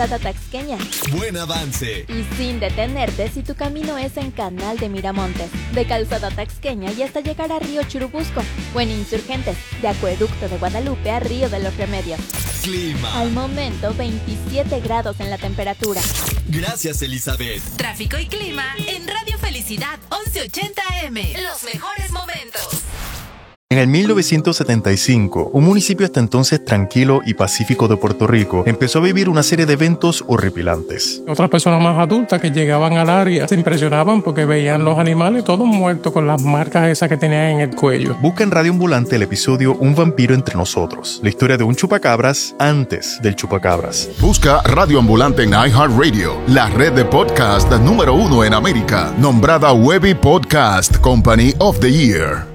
Taxqueña. Buen avance. Y sin detenerte si tu camino es en Canal de Miramontes, de Calzada Taxqueña y hasta llegar a Río Churubusco, o en Insurgentes, de Acueducto de Guadalupe a Río de los Remedios. Clima. Al momento, 27 grados en la temperatura. Gracias, Elizabeth. Tráfico y clima en Radio Felicidad 1180 AM. Los mejores momentos. En el 1975, un municipio hasta entonces tranquilo y pacífico de Puerto Rico empezó a vivir una serie de eventos horripilantes. Otras personas más adultas que llegaban al área se impresionaban porque veían los animales todos muertos con las marcas esas que tenían en el cuello. Busca en Radio Ambulante el episodio Un vampiro entre nosotros, la historia de un chupacabras antes del chupacabras. Busca Radio Ambulante en iHeartRadio, la red de podcast número 1 en América, nombrada Webby Podcast Company of the Year.